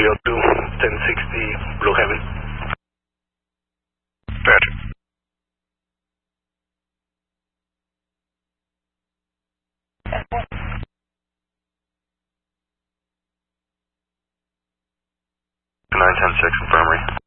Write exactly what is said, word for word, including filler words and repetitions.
three oh two, ten sixty, Blue Heaven. Roger. nine ten six Infirmary.